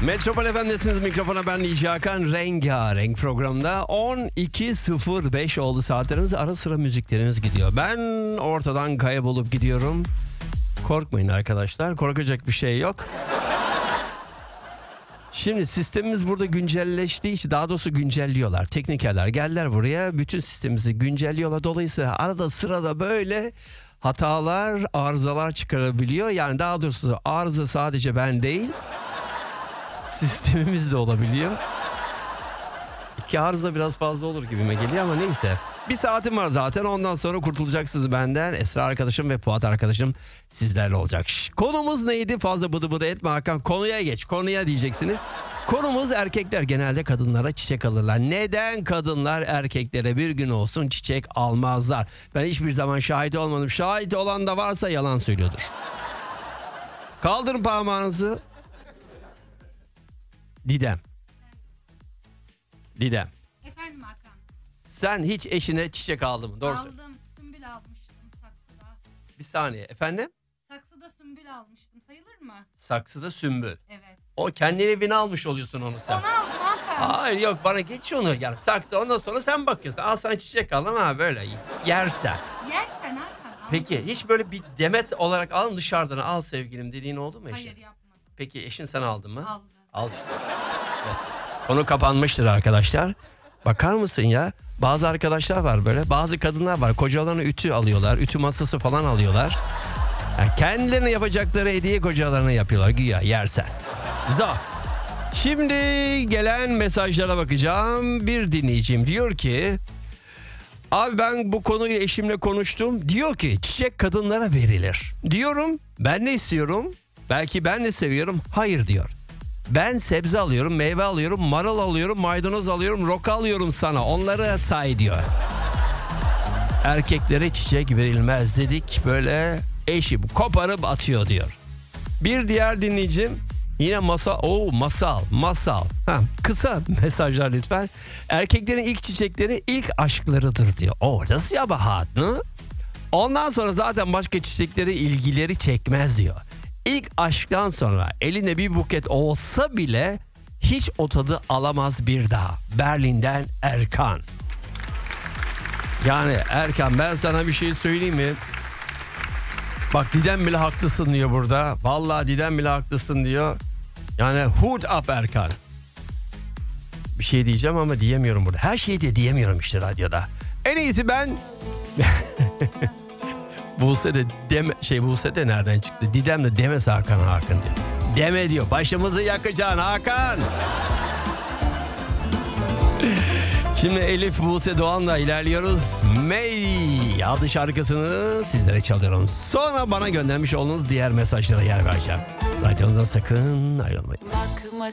Metropol FM'desiniz. Mikrofona ben Nici Hakan. Rengarenk programda 12.05 oldu saatlerimiz. Ara sıra müziklerimiz gidiyor. Ben ortadan kaybolup gidiyorum. Korkmayın arkadaşlar. Korkacak bir şey yok. Şimdi sistemimiz burada güncelleştiği için, daha doğrusu güncelliyorlar. Teknikerler geldiler buraya. Bütün sistemimizi güncelliyorlar. Dolayısıyla arada sırada böyle hatalar, arızalar çıkarabiliyor. Yani daha doğrusu arıza sadece ben değil, sistemimiz de olabiliyor. İki arıza biraz fazla olur gibime geliyor ama neyse. Bir saatim var zaten, ondan sonra kurtulacaksınız benden. Esra arkadaşım ve Fuat arkadaşım sizlerle olacak. Konumuz neydi? Fazla bıdı bıdı etme Hakan. Konuya geç. Konuya diyeceksiniz. Konumuz erkekler genelde kadınlara çiçek alırlar. Neden kadınlar erkeklere bir gün olsun çiçek almazlar? Ben hiçbir zaman şahit olmadım. Şahit olan da varsa yalan söylüyordur. Kaldırın parmağınızı. Didem. Efendim Hakan. Sen hiç eşine çiçek aldın mı? Doğru söyle. Aldım. Sümbül almıştım saksıda. Bir saniye efendim. Saksıda sümbül almıştım. Sayılır mı? Saksıda sümbül. Evet. O kendi evine almış oluyorsun onu sen. Onu aldım Hakan. Hayır yok, bana geç onu. Yani saksı, ondan sonra sen bakıyorsun. Al sana çiçek al ama böyle yersen. Yersen Hakan. Aldım. Peki hiç böyle bir demet olarak al, dışarıdan al sevgilim dediğin oldu mu eşin? Hayır yapmadım. Peki eşin sana aldı mı? Aldı. Al işte. Evet. Konu kapanmıştır arkadaşlar. Bakar mısın ya? Bazı arkadaşlar var böyle. Bazı kadınlar var. Kocalarına ütü alıyorlar. Ütü masası falan alıyorlar. Yani kendilerine yapacakları hediye kocalarına yapıyorlar. Güya yersen. Zor. Şimdi gelen mesajlara bakacağım. Bir dinleyicim diyor ki... Abi ben bu konuyu eşimle konuştum. Diyor ki çiçek kadınlara verilir. Diyorum ben ne istiyorum? Belki ben de seviyorum. Hayır diyor. Ben sebze alıyorum, meyve alıyorum, marul alıyorum, maydanoz alıyorum, roka alıyorum sana. Onları say diyor. Erkeklere çiçek verilmez dedik. Böyle eşim koparıp atıyor diyor. Bir diğer dinleyicim yine masal. Kısa mesajlar lütfen. Erkeklerin ilk çiçekleri ilk aşklarıdır diyor. Das ya bahat mı? Ondan sonra zaten başka çiçekleri ilgileri çekmez diyor. İlk aşktan sonra elinde bir buket olsa bile hiç o tadı alamaz bir daha. Berlin'den Erkan. Yani Erkan, ben sana bir şey söyleyeyim mi? Bak Didem bile haklısın diyor burada. Vallahi Didem bile haklısın diyor. Yani hood up Erkan. Bir şey diyeceğim ama diyemiyorum burada. Her şeyi de diyemiyorum işte radyoda. En iyisi ben... Buse de nereden çıktı? Didem de demese Hakan diyor. Deme diyor. Başımızı yakacaksın Hakan. Şimdi Elif Buse Doğan'la ilerliyoruz. May adlı şarkısını sizlere çalıyorum. Sonra bana göndermiş olduğunuz diğer mesajlara yer vereceğim. Radyonuzdan sakın ayrılmayın. Bakma